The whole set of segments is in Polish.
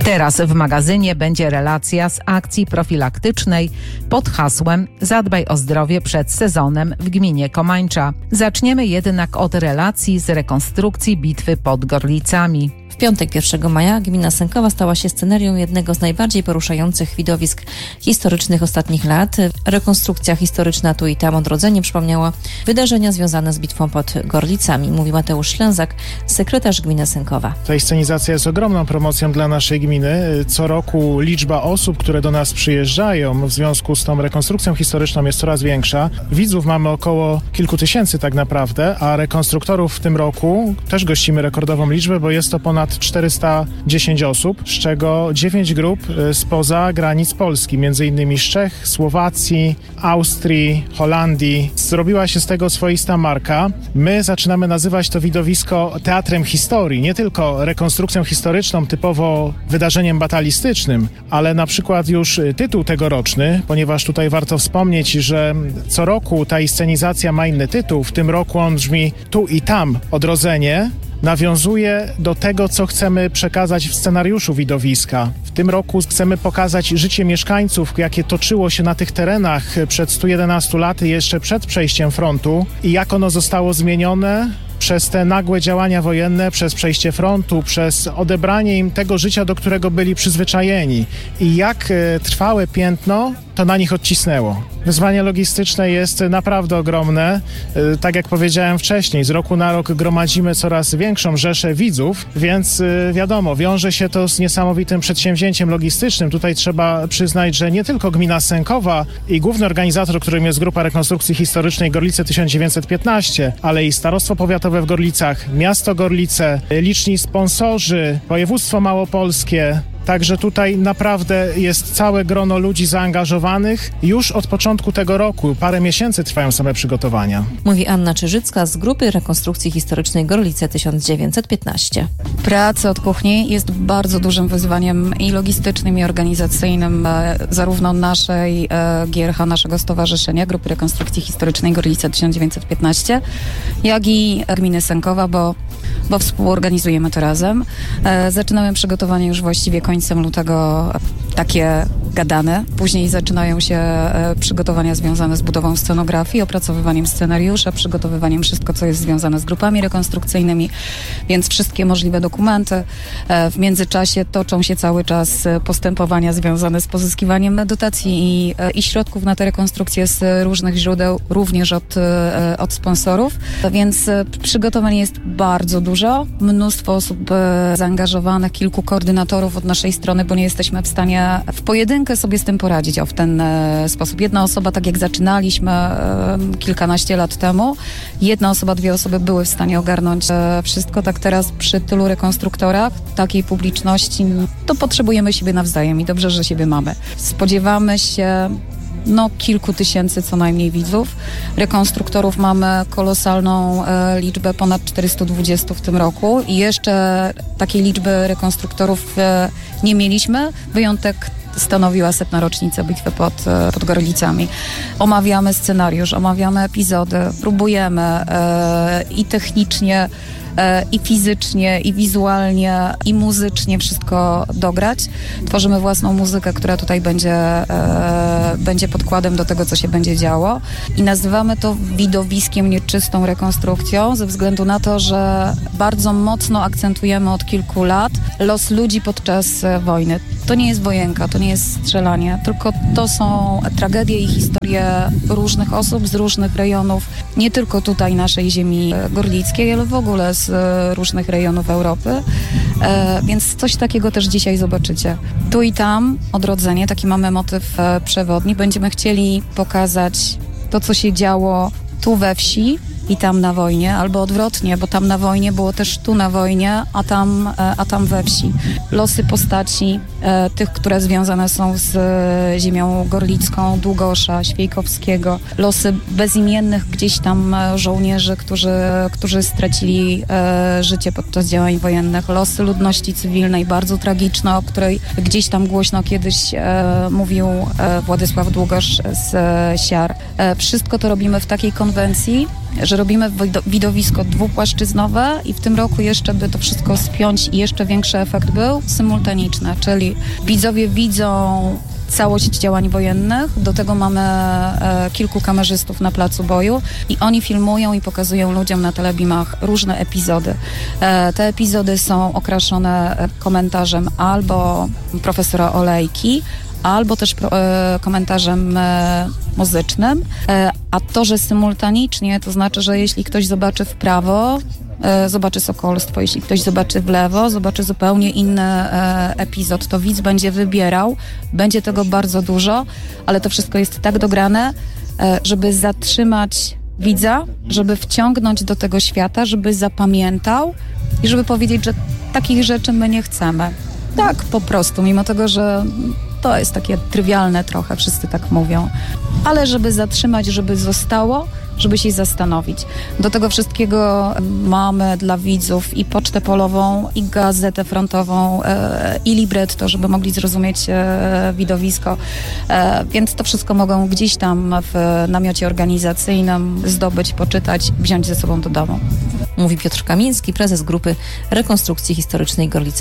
Teraz w magazynie będzie relacja z akcji profilaktycznej pod hasłem Zadbaj o zdrowie przed sezonem w gminie Komańcza. Zaczniemy jednak od relacji z rekonstrukcji bitwy pod Gorlicami. W piątek 1 maja gmina Sękowa stała się scenarią jednego z najbardziej poruszających widowisk historycznych ostatnich lat. Rekonstrukcja historyczna Tu i Tam Odrodzenie przypomniała wydarzenia związane z bitwą pod Gorlicami, mówi Mateusz Ślęzak, sekretarz gminy Sękowa. Ta scenizacja jest ogromną promocją dla naszej gminy. Co roku liczba osób, które do nas przyjeżdżają w związku z tą rekonstrukcją historyczną jest coraz większa. Widzów mamy około kilku tysięcy tak naprawdę, a rekonstruktorów w tym roku też gościmy rekordową liczbę, bo jest to ponad 410 osób, z czego 9 grup spoza granic Polski, m.in. z Czech, Słowacji, Austrii, Holandii. Zrobiła się z tego swoista marka. My zaczynamy nazywać to widowisko teatrem historii, nie tylko rekonstrukcją historyczną, typowo wydarzeniem batalistycznym, ale na przykład już tytuł tegoroczny, ponieważ tutaj warto wspomnieć, że co roku ta inscenizacja ma inny tytuł. W tym roku on brzmi Tu i Tam Odrodzenie. Nawiązuje do tego, co chcemy przekazać w scenariuszu widowiska. W tym roku chcemy pokazać życie mieszkańców, jakie toczyło się na tych terenach przed 111 laty, jeszcze przed przejściem frontu i jak ono zostało zmienione przez te nagłe działania wojenne, przez przejście frontu, przez odebranie im tego życia, do którego byli przyzwyczajeni i jak trwałe piętno to na nich odcisnęło. Wyzwanie logistyczne jest naprawdę ogromne. Tak jak powiedziałem wcześniej, z roku na rok gromadzimy coraz większą rzeszę widzów, więc wiadomo, wiąże się to z niesamowitym przedsięwzięciem logistycznym. Tutaj trzeba przyznać, że nie tylko gmina Sękowa i główny organizator, którym jest Grupa Rekonstrukcji Historycznej Gorlice 1915, ale i Starostwo Powiatowe w Gorlicach, miasto Gorlice, liczni sponsorzy, województwo małopolskie. Także tutaj naprawdę jest całe grono ludzi zaangażowanych już od początku tego roku. Parę miesięcy trwają same przygotowania. Mówi Anna Czyżycka z Grupy Rekonstrukcji Historycznej Gorlice 1915. Praca od kuchni jest bardzo dużym wyzwaniem i logistycznym, i organizacyjnym zarówno naszej GRH, naszego stowarzyszenia, Grupy Rekonstrukcji Historycznej Gorlice 1915, jak i gminy Sękowa, bo współorganizujemy to razem. Zaczynamy przygotowanie już właściwie końcem lutego, takie gadane. Później zaczynają się przygotowania związane z budową scenografii, opracowywaniem scenariusza, przygotowywaniem wszystko, co jest związane z grupami rekonstrukcyjnymi, więc wszystkie możliwe dokumenty. W międzyczasie toczą się cały czas postępowania związane z pozyskiwaniem dotacji i środków na te rekonstrukcje z różnych źródeł, również od sponsorów, więc przygotowań jest bardzo dużo. Mnóstwo osób zaangażowanych, kilku koordynatorów od naszej strony, bo nie jesteśmy w stanie w pojedynkę sobie z tym poradzić w ten sposób. Jedna osoba, tak jak zaczynaliśmy kilkanaście lat temu, jedna osoba, dwie osoby były w stanie ogarnąć wszystko. Tak teraz przy tylu rekonstruktorach, takiej publiczności, to potrzebujemy siebie nawzajem i dobrze, że siebie mamy. Spodziewamy się kilku tysięcy co najmniej widzów. Rekonstruktorów mamy kolosalną liczbę, ponad 420 w tym roku i jeszcze takiej liczby rekonstruktorów nie mieliśmy. Wyjątek stanowiła 100. rocznica bitwy pod Gorlicami. Omawiamy scenariusz, omawiamy epizody, próbujemy i technicznie, i fizycznie, i wizualnie, i muzycznie wszystko dograć. Tworzymy własną muzykę, która tutaj będzie podkładem do tego, co się będzie działo. I nazywamy to widowiskiem, nieczystą rekonstrukcją, ze względu na to, że bardzo mocno akcentujemy od kilku lat los ludzi podczas wojny. To nie jest wojenka, to nie jest strzelanie, tylko to są tragedie i historie różnych osób z różnych rejonów, nie tylko tutaj naszej ziemi gorlickiej, ale w ogóle z różnych rejonów Europy, więc coś takiego też dzisiaj zobaczycie. Tu i Tam Odrodzenie, taki mamy motyw przewodni. Będziemy chcieli pokazać to, co się działo tu we wsi i tam na wojnie, albo odwrotnie, bo tam na wojnie było też tu na wojnie, a tam we wsi. Losy postaci, tych, które związane są z ziemią gorlicką, Długosza, Świejkowskiego. Losy bezimiennych gdzieś tam żołnierzy, którzy stracili życie podczas działań wojennych. Losy ludności cywilnej, bardzo tragiczne, o której gdzieś tam głośno kiedyś mówił Władysław Długosz z Siar. Wszystko to robimy w takiej konwencji, że robimy widowisko dwupłaszczyznowe i w tym roku jeszcze, by to wszystko spiąć i jeszcze większy efekt był, symultaniczny, czyli widzowie widzą całość działań wojennych. Do tego mamy kilku kamerzystów na placu boju i oni filmują i pokazują ludziom na telebimach różne epizody. Te epizody są okraszone komentarzem albo profesora Olejki, albo też komentarzem muzycznym. A to, że symultanicznie, to znaczy, że jeśli ktoś zobaczy w prawo, zobaczy sokolstwo, jeśli ktoś zobaczy w lewo, zobaczy zupełnie inny epizod, to widz będzie wybierał, będzie tego bardzo dużo, ale to wszystko jest tak dograne, żeby zatrzymać widza, żeby wciągnąć do tego świata, żeby zapamiętał i żeby powiedzieć, że takich rzeczy my nie chcemy. Tak, po prostu, mimo tego, że to jest takie trywialne trochę, wszyscy tak mówią, ale żeby zatrzymać, żeby zostało, żeby się zastanowić. Do tego wszystkiego mamy dla widzów i pocztę polową, i gazetę frontową, i libretto, żeby mogli zrozumieć widowisko. Więc to wszystko mogą gdzieś tam w namiocie organizacyjnym zdobyć, poczytać, wziąć ze sobą do domu. Mówi Piotr Kamiński, prezes Grupy Rekonstrukcji Historycznej Gorlice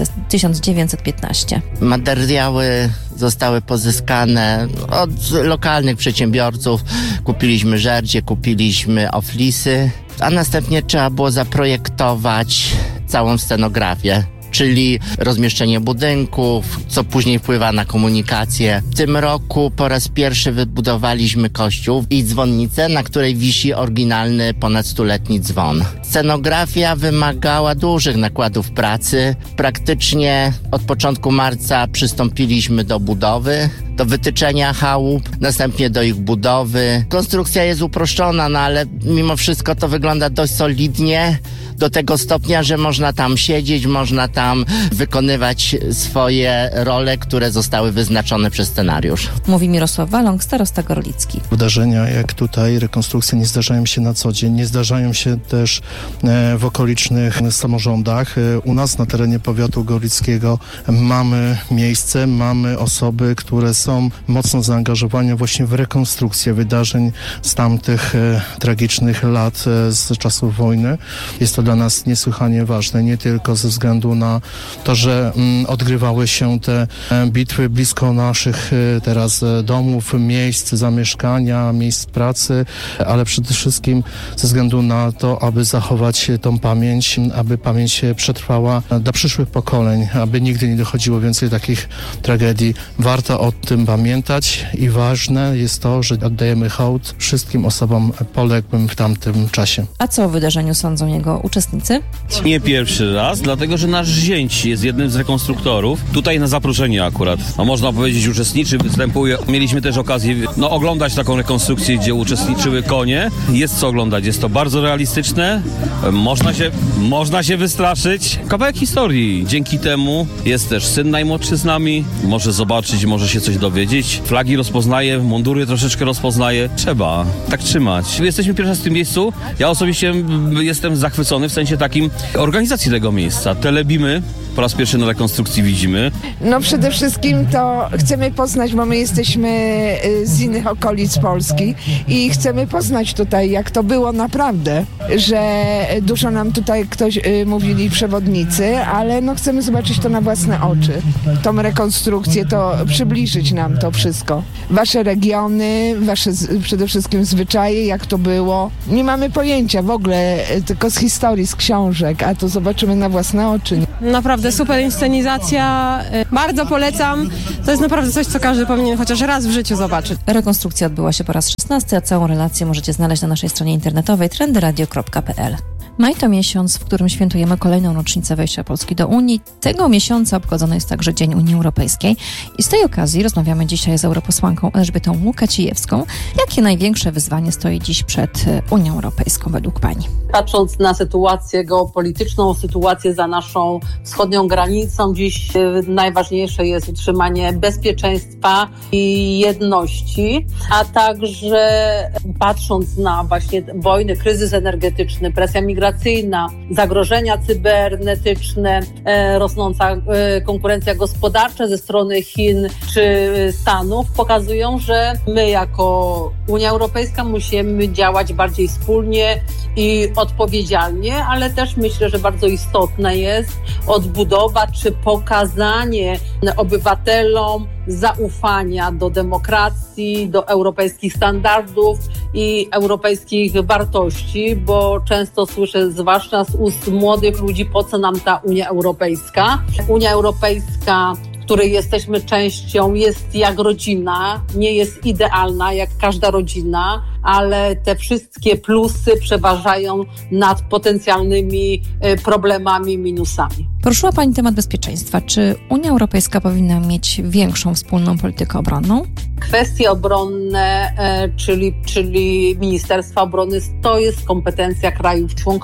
1915. Materiały zostały pozyskane od lokalnych przedsiębiorców. Kupiliśmy żerdzie, kupiliśmy oflisy, a następnie trzeba było zaprojektować całą scenografię, czyli rozmieszczenie budynków, co później wpływa na komunikację. W tym roku po raz pierwszy wybudowaliśmy kościół i dzwonnicę, na której wisi oryginalny ponad 100-letni dzwon. Scenografia wymagała dużych nakładów pracy. Praktycznie od początku marca przystąpiliśmy do budowy, do wytyczenia chałup, następnie do ich budowy. Konstrukcja jest uproszczona, no ale mimo wszystko to wygląda dość solidnie, do tego stopnia, że można tam siedzieć, można tam wykonywać swoje role, które zostały wyznaczone przez scenariusz. Mówi Mirosław Waląg, starosta gorlicki. Wydarzenia jak tutaj, rekonstrukcje nie zdarzają się na co dzień, nie zdarzają się też w okolicznych samorządach. U nas na terenie powiatu gorlickiego mamy miejsce, mamy osoby, które są mocno zaangażowane właśnie w rekonstrukcję wydarzeń z tamtych tragicznych lat z czasów wojny. Jest to dla nas niesłychanie ważne, nie tylko ze względu na to, że odgrywały się te bitwy blisko naszych teraz domów, miejsc zamieszkania, miejsc pracy, ale przede wszystkim ze względu na to, aby zachować tą pamięć, aby pamięć przetrwała dla przyszłych pokoleń, aby nigdy nie dochodziło więcej takich tragedii. Warto o tym pamiętać i ważne jest to, że oddajemy hołd wszystkim osobom poległym w tamtym czasie. A co o wydarzeniu sądzą jego uczestnicy? Nie pierwszy raz, dlatego że nasz zięć jest jednym z rekonstruktorów. Tutaj na zaproszenie akurat, można powiedzieć, uczestniczy, występuje. Mieliśmy też okazję oglądać taką rekonstrukcję, gdzie uczestniczyły konie. Jest co oglądać, jest to bardzo realistyczne, można się wystraszyć. Kawałek historii. Dzięki temu jest też syn najmłodszy z nami, może zobaczyć, może się coś dowiedzieć. Flagi rozpoznaje, mundury troszeczkę rozpoznaje. Trzeba tak trzymać. Jesteśmy pierwszy raz w tym miejscu. Ja osobiście jestem zachwycony w sensie takim organizacji tego miejsca. Telebimy po raz pierwszy na rekonstrukcji widzimy. No przede wszystkim to chcemy poznać, bo my jesteśmy z innych okolic Polski i chcemy poznać tutaj, jak to było naprawdę, że dużo nam tutaj mówili przewodnicy, ale chcemy zobaczyć to na własne oczy. Tą rekonstrukcję, to przybliżyć nam to wszystko. Wasze regiony, wasze przede wszystkim zwyczaje, jak to było. Nie mamy pojęcia w ogóle, tylko z historii, z książek, a to zobaczymy na własne oczy. Naprawdę super inscenizacja, bardzo polecam. To jest naprawdę coś, co każdy powinien chociaż raz w życiu zobaczyć. Rekonstrukcja odbyła się po raz 16, a całą relację możecie znaleźć na naszej stronie internetowej trendyradio.pl. Maj to miesiąc, w którym świętujemy kolejną rocznicę wejścia Polski do Unii. Tego miesiąca obchodzony jest także Dzień Unii Europejskiej i z tej okazji rozmawiamy dzisiaj z europosłanką Elżbietą Łukacijewską. Jakie największe wyzwanie stoi dziś przed Unią Europejską według pani? Patrząc na sytuację geopolityczną, sytuację za naszą wschodnią granicą, dziś najważniejsze jest utrzymanie bezpieczeństwa i jedności, a także patrząc na właśnie wojny, kryzys energetyczny, presja migracyjna, migracyjna, zagrożenia cybernetyczne, rosnąca konkurencja gospodarcza ze strony Chin czy Stanów pokazują, że my jako Unia Europejska musimy działać bardziej wspólnie i odpowiedzialnie, ale też myślę, że bardzo istotne jest odbudowa czy pokazanie obywatelom zaufania do demokracji, do europejskich standardów i europejskich wartości, bo często słyszę, zwłaszcza z ust młodych ludzi, po co nam ta Unia Europejska. Unia Europejska, której jesteśmy częścią, jest jak rodzina, nie jest idealna jak każda rodzina, ale te wszystkie plusy przeważają nad potencjalnymi problemami, minusami. Poruszyła Pani temat bezpieczeństwa. Czy Unia Europejska powinna mieć większą wspólną politykę obronną? Kwestie obronne, czyli Ministerstwa Obrony, to jest kompetencja krajów członkowskich.